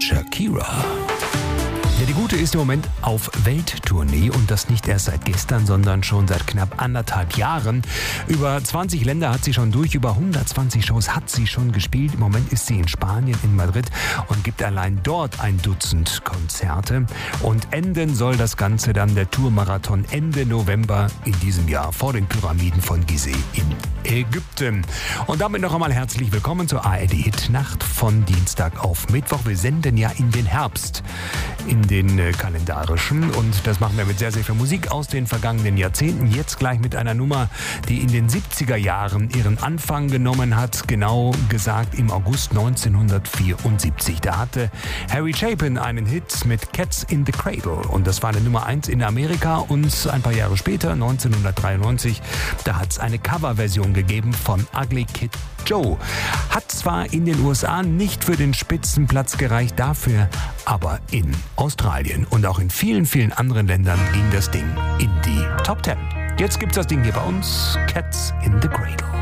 Shakira. Ja, die Gute ist im Moment auf Welttournee und das nicht erst seit gestern, sondern schon seit knapp 1,5 Jahren. Über 20 Länder hat sie schon durch, über 120 Shows hat sie schon gespielt. Im Moment ist sie in Spanien, in Madrid und gibt allein dort ein Dutzend Konzerte. Und enden soll das Ganze dann der Tourmarathon Ende November in diesem Jahr vor den Pyramiden von Gizeh in Ägypten. Und damit noch einmal herzlich willkommen zur ARD-Hit-Nacht von Dienstag auf Mittwoch. Wir senden ja in den Herbst, in den kalendarischen, und das machen wir mit sehr, sehr viel Musik aus den vergangenen Jahrzehnten. Jetzt gleich mit einer Nummer, die in den 70er Jahren ihren Anfang genommen hat, genau gesagt im August 1974. Da hatte Harry Chapin einen Hit mit Cats in the Cradle und das war eine Nummer 1 in Amerika, und ein paar Jahre später, 1993, da hat es eine Coverversion gegeben von Ugly Kid Joe. Hat zwar in den USA nicht für den Spitzenplatz gereicht, dafür aber in Australien und auch in vielen, vielen anderen Ländern ging das Ding in die Top 10. Jetzt gibt's das Ding hier bei uns, Cats in the Cradle.